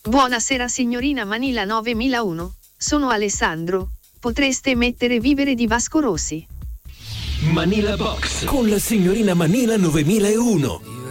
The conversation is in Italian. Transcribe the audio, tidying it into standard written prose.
Buonasera signorina Manila 9001, sono Alessandro, potreste mettere Vivere di Vasco Rossi. Manila Box con la signorina Manila 9001.